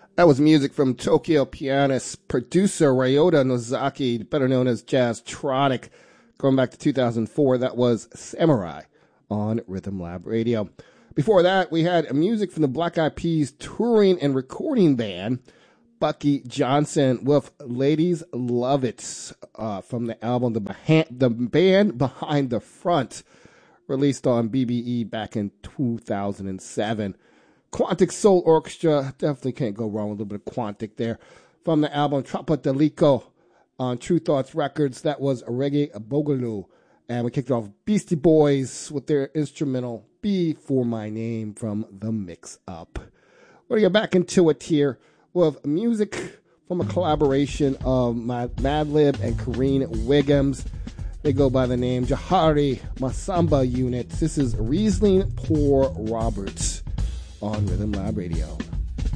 That was music from Tokyo pianist, producer Ryota Nozaki, better known as Jazztronic. Going back to 2004, that was Samurai on Rhythm Lab Radio. Before that, we had music from the Black Eyed Peas touring and recording band, Bucky Johnson, with Ladies Love It, from the album The Band Behind the Front, released on BBE back in 2007. Quantic Soul Orchestra, definitely can't go wrong with a little bit of Quantic there. From the album Troppa Delico on True Thoughts Records, that was Reggae Boogaloo. And we kicked off Beastie Boys with their instrumental Be For My Name from The Mix Up. We're going to get back into it here with music from a collaboration of Madlib and Kareen Wiggums. They go by the name Jahari Masamba Unit. This is Riesling Pour Roberts on Rhythm Lab Radio.